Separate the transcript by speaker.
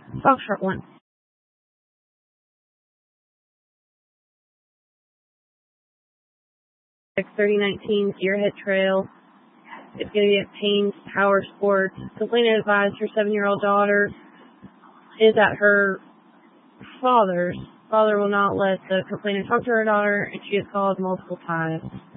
Speaker 1: Foxtrot 1. X3019 Spearhead Trail. It's going to be at Payne's Power Sports. Complainant advised her 7-year-old daughter is at her father's. Father will not let the complainant talk to her daughter, and she has called multiple times.